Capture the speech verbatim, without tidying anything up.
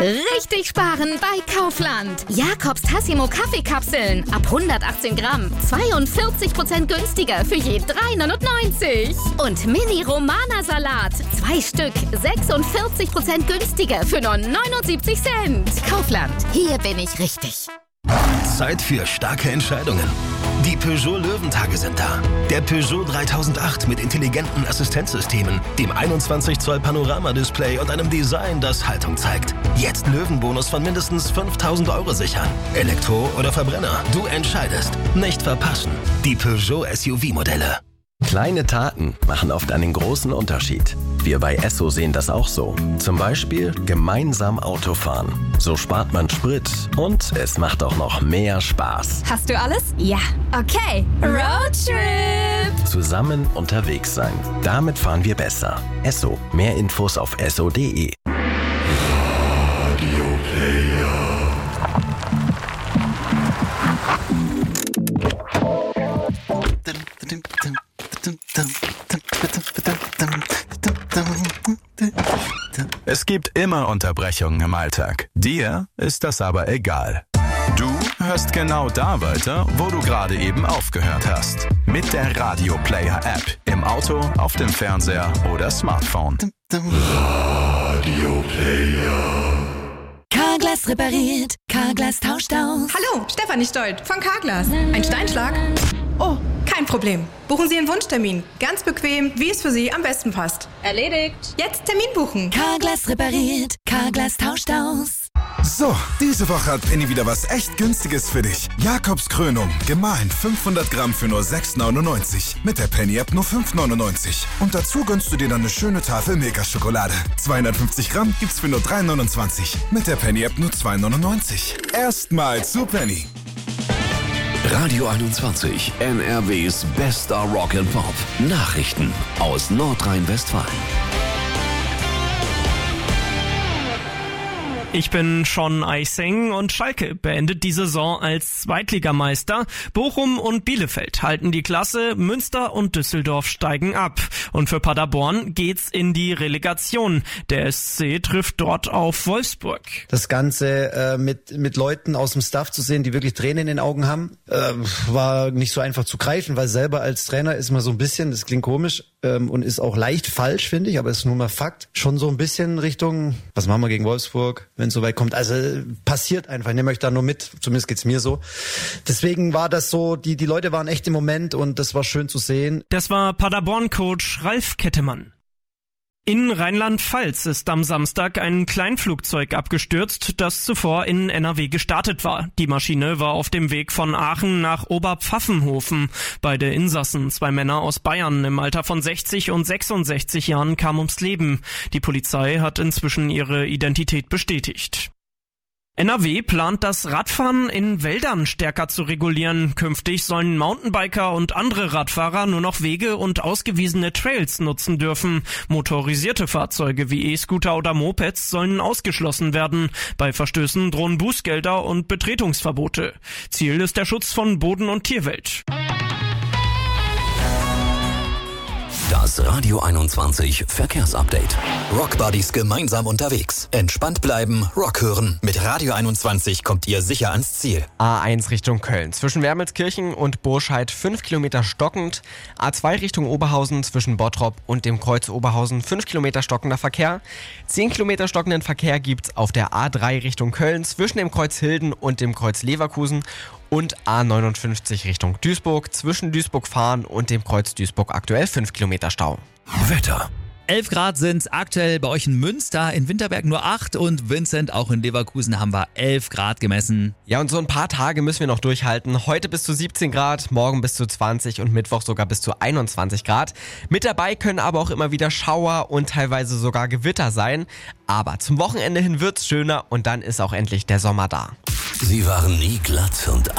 Richtig sparen bei Kaufland. Jakobs Tassimo Kaffeekapseln ab hundertachtzehn Gramm. zweiundvierzig Prozent günstiger für je drei neunundneunzig. Und Mini Romana Salat. Zwei Stück. sechsundvierzig Prozent günstiger für nur neunundsiebzig Cent. Kaufland. Hier bin ich richtig. Zeit für starke Entscheidungen. Die Peugeot Löwentage sind da. Der Peugeot dreitausendacht mit intelligenten Assistenzsystemen, dem einundzwanzig Zoll Panoramadisplay und einem Design, das Haltung zeigt. Jetzt Löwenbonus von mindestens fünftausend Euro sichern. Elektro oder Verbrenner, du entscheidest. Nicht verpassen. Die Peugeot S U V-Modelle. Kleine Taten machen oft einen großen Unterschied. Wir bei Esso sehen das auch so. Zum Beispiel gemeinsam Autofahren. So spart man Sprit und es macht auch noch mehr Spaß. Hast du alles? Ja. Okay. Roadtrip! Zusammen unterwegs sein. Damit fahren wir besser. Esso. Mehr Infos auf esso punkt de. Radio Player. Es gibt immer Unterbrechungen im Alltag. Dir ist das aber egal. Du hörst genau da weiter, wo du gerade eben aufgehört hast. Mit der Radio Player App. Im Auto, auf dem Fernseher oder Smartphone. Radio Player. Carglass repariert, Carglass tauscht aus. Hallo, Stefanie Stolt von Carglass. Ein Steinschlag? Oh, kein Problem. Buchen Sie Ihren Wunschtermin. Ganz bequem, wie es für Sie am besten passt. Erledigt. Jetzt Termin buchen. Carglass repariert, Carglass tauscht aus. So, diese Woche hat Penny wieder was echt Günstiges für dich. Jakobs Krönung, gemahlen fünfhundert Gramm für nur sechs neunundneunzig. Mit der Penny-App nur fünf neunundneunzig. Und dazu gönnst du dir dann eine schöne Tafel Milka-Schokolade. zweihundertfünfzig Gramm gibt's für nur drei neunundzwanzig. Mit der Penny-App nur zwei neunundneunzig. Erstmal zu Penny. Radio einundzwanzig, N R Ws bester Rock and Pop. Nachrichten aus Nordrhein-Westfalen. Ich bin Sean Eising und Schalke beendet die Saison als Zweitligameister. Bochum und Bielefeld halten die Klasse, Münster und Düsseldorf steigen ab. Und für Paderborn geht's in die Relegation. Der S C trifft dort auf Wolfsburg. Das Ganze äh, mit mit Leuten aus dem Staff zu sehen, die wirklich Tränen in den Augen haben, äh, war nicht so einfach zu greifen, weil selber als Trainer ist man so ein bisschen, das klingt komisch ähm, und ist auch leicht falsch, finde ich, aber ist nun mal Fakt, schon so ein bisschen Richtung, was machen wir gegen Wolfsburg, wenn es soweit kommt. Also passiert einfach, nehmt euch da nur mit, zumindest geht's mir so. Deswegen war das so, die die Leute waren echt im Moment und das war schön zu sehen. Das war Paderborn-Coach Ralf Kettemann. In Rheinland-Pfalz ist am Samstag ein Kleinflugzeug abgestürzt, das zuvor in N R W gestartet war. Die Maschine war auf dem Weg von Aachen nach Oberpfaffenhofen. Beide Insassen, zwei Männer aus Bayern im Alter von sechzig und sechsundsechzig Jahren, kamen ums Leben. Die Polizei hat inzwischen ihre Identität bestätigt. N R W plant, das Radfahren in Wäldern stärker zu regulieren. Künftig sollen Mountainbiker und andere Radfahrer nur noch Wege und ausgewiesene Trails nutzen dürfen. Motorisierte Fahrzeuge wie E-Scooter oder Mopeds sollen ausgeschlossen werden. Bei Verstößen drohen Bußgelder und Betretungsverbote. Ziel ist der Schutz von Boden- und Tierwelt. Das Radio einundzwanzig Verkehrsupdate. Rockbuddies gemeinsam unterwegs. Entspannt bleiben, Rock hören. Mit Radio einundzwanzig kommt ihr sicher ans Ziel. A eins Richtung Köln. Zwischen Wermelskirchen und Burscheid fünf Kilometer stockend. A zwei Richtung Oberhausen zwischen Bottrop und dem Kreuz Oberhausen fünf Kilometer stockender Verkehr. zehn Kilometer stockenden Verkehr gibt's auf der A drei Richtung Köln zwischen dem Kreuz Hilden und dem Kreuz Leverkusen. Und A neunundfünfzig Richtung Duisburg, zwischen Duisburg-Fahren und dem Kreuz Duisburg aktuell fünf Kilometer Stau. Wetter. elf Grad sind aktuell bei euch in Münster, in Winterberg nur acht und Vincent, auch in Leverkusen haben wir elf Grad gemessen. Ja, und so ein paar Tage müssen wir noch durchhalten. Heute bis zu siebzehn Grad, morgen bis zu zwanzig und Mittwoch sogar bis zu einundzwanzig Grad. Mit dabei können aber auch immer wieder Schauer und teilweise sogar Gewitter sein. Aber zum Wochenende hin wird's schöner und dann ist auch endlich der Sommer da. Sie waren nie glatt und